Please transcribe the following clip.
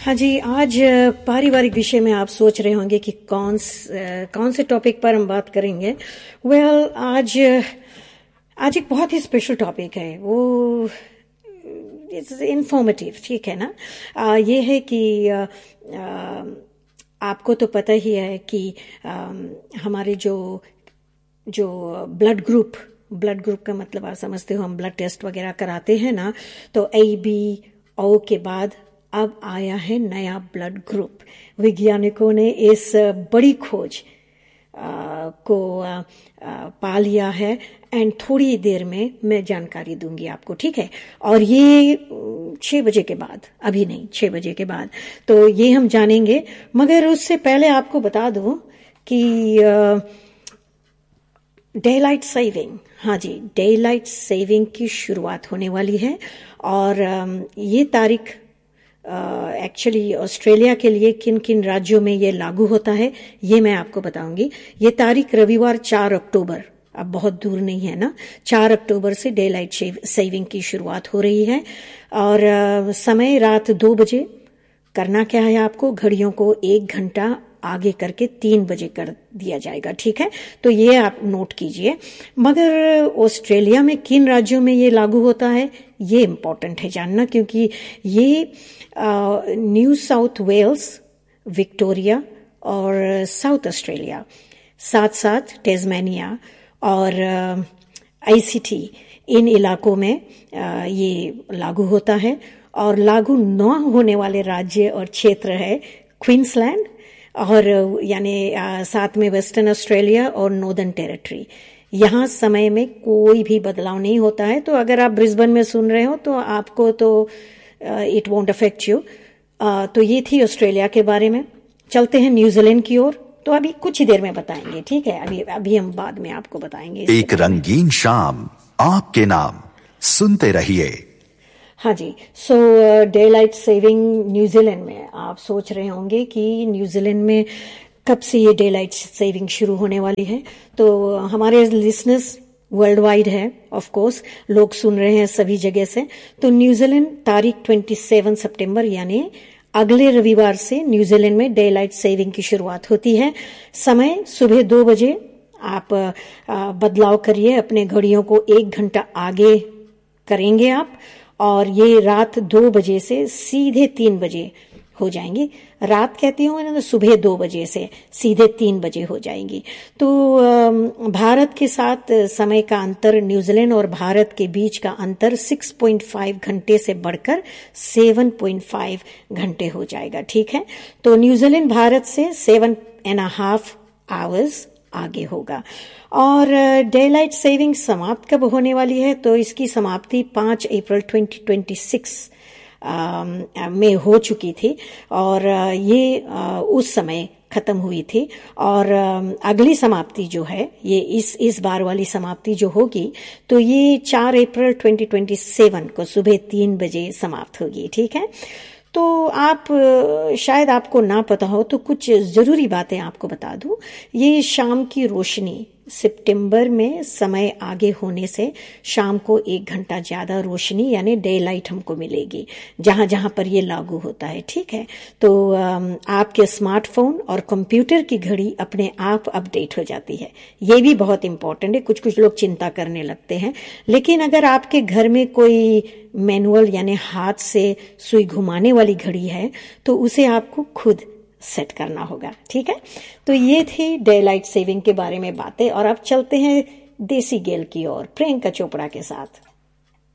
हाँ जी, आज पारिवारिक विषय में आप सोच रहे होंगे कि कौन से टॉपिक पर हम बात करेंगे। आज एक बहुत ही स्पेशल टॉपिक है, वो इट्स इंफॉर्मेटिव, ठीक है ना। ये है कि आपको तो पता ही है कि हमारे जो ब्लड ग्रुप का मतलब आप समझते हो, हम ब्लड टेस्ट वगैरह कराते हैं ना, तो ABO के बाद अब आया है नया ब्लड ग्रुप। वैज्ञानिकों ने इस बड़ी खोज को पा लिया है एंड थोड़ी देर में मैं जानकारी दूंगी आपको, ठीक है। और ये 6 बजे के बाद, अभी नहीं, 6 बजे के बाद तो ये हम जानेंगे। मगर उससे पहले आपको बता दूं कि डे लाइट सेविंग, हाँ जी, डे लाइट सेविंग की शुरुआत होने वाली है। और ये तारीख एक्चुअली ऑस्ट्रेलिया के लिए किन किन राज्यों में ये लागू होता है ये मैं आपको बताऊंगी। ये तारीख रविवार 4 अक्टूबर, अब बहुत दूर नहीं है ना, 4 अक्टूबर से डे लाइट सेविंग की शुरुआत हो रही है। और समय रात 2 बजे। करना क्या है आपको, घड़ियों को 1 घंटा आगे करके 3 बजे कर दिया जाएगा, ठीक है। तो ये आप नोट कीजिए। मगर ऑस्ट्रेलिया में किन राज्यों में ये लागू होता है ये इम्पोर्टेंट है जानना, क्योंकि ये न्यू साउथ वेल्स, विक्टोरिया और साउथ ऑस्ट्रेलिया, साथ साथ टेस्मेनिया और ICT, इन इलाकों में ये लागू होता है। और लागू न होने वाले राज्य और क्षेत्र है क्वींसलैंड और यानी साथ में वेस्टर्न ऑस्ट्रेलिया और नॉर्दर्न टेरिटरी। यहाँ समय में कोई भी बदलाव नहीं होता है। तो अगर आप ब्रिस्बेन में सुन रहे हो तो आपको तो इट वोंट अफेक्ट यू। तो ये थी ऑस्ट्रेलिया के बारे में। चलते हैं न्यूजीलैंड की ओर, तो अभी कुछ ही देर में बताएंगे, ठीक है। अभी हम बाद में आपको बताएंगे। एक रंगीन शाम आपके नाम, सुनते रहिए। हाँ जी, सो डे लाइट सेविंग न्यूजीलैंड में, आप सोच रहे होंगे कि न्यूजीलैंड में कब से ये डे लाइट सेविंग शुरू होने वाली है। तो हमारे लिसनर्स वर्ल्ड वाइड है, ऑफ कोर्स, लोग सुन रहे हैं सभी जगह से। तो न्यूजीलैंड तारीख 27 सितंबर यानी अगले रविवार से न्यूजीलैंड में डे लाइट सेविंग की शुरुआत होती है। समय सुबह 2 बजे। आप बदलाव करिए, अपने घड़ियों को 1 घंटा आगे करेंगे आप, और ये रात 2 बजे से सीधे 3 बजे हो जाएंगी। रात कहती हूँ ना, सुबह 2 बजे से सीधे 3 बजे हो जाएंगी। तो भारत के साथ समय का अंतर, न्यूजीलैंड और भारत के बीच का अंतर 6.5 घंटे से बढ़कर 7.5 घंटे हो जाएगा, ठीक है। तो न्यूजीलैंड भारत से 7.5 आवर्स आगे होगा। और डे लाइट सेविंग समाप्त कब होने वाली है, तो इसकी समाप्ति 5 अप्रैल 2026 में हो चुकी थी और ये उस समय खत्म हुई थी। और अगली समाप्ति जो है, ये इस बार वाली समाप्ति जो होगी, तो ये 4 अप्रैल 2027 को सुबह 3 बजे समाप्त होगी, ठीक है। तो आप शायद आपको ना पता हो तो कुछ जरूरी बातें आपको बता दूं। ये शाम की रोशनी, सितंबर में समय आगे होने से शाम को 1 घंटा ज्यादा रोशनी यानी डे लाइट हमको मिलेगी जहां जहां पर ये लागू होता है, ठीक है। तो आपके स्मार्टफोन और कंप्यूटर की घड़ी अपने आप अपडेट हो जाती है। ये भी बहुत इंपॉर्टेंट है। कुछ लोग चिंता करने लगते हैं, लेकिन अगर आपके घर में कोई मैनुअल यानी हाथ से सुई घुमाने वाली घड़ी है तो उसे आपको खुद सेट करना होगा, ठीक है। तो ये थी डे लाइट सेविंग के बारे में बातें। और अब चलते हैं देसी गेल की ओर, प्रियंका चोपड़ा के साथ।